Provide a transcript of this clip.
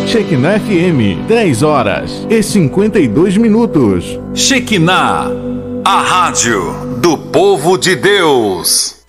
Shekinah FM, 10h52. Shekinah, a rádio do povo de Deus.